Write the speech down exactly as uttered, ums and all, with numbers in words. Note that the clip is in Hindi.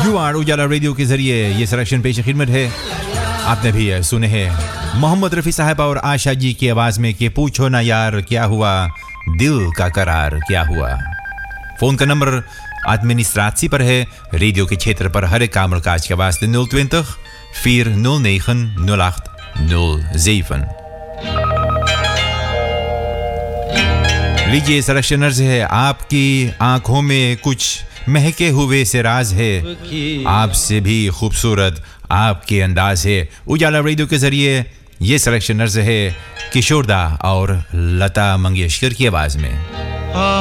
यू आर उजाला रेडियो के जरिए ये सिलेक्शन पेश खिदमत है। आपने भी सुने हैं मोहम्मद रफ़ी साहब और आशा जी की आवाज़ में कि पूछो ना यार क्या हुआ, दिल का करार क्या हुआ। फ़ोन का नंबर administratie पर है रेडियो के क्षेत्र पर हर एक कामर काज के वास्ते nul twintig vier nul negen nul acht nul zeven। लीजिए सिलेक्शनर्स है, आपकी आंखों में कुछ महके हुए से राज है, आपसे भी खूबसूरत आपके अंदाज है। उजाला रेडियो के जरिए ये सिलेक्शनर्स है किशोर दा और लता मंगेशकर की आवाज में।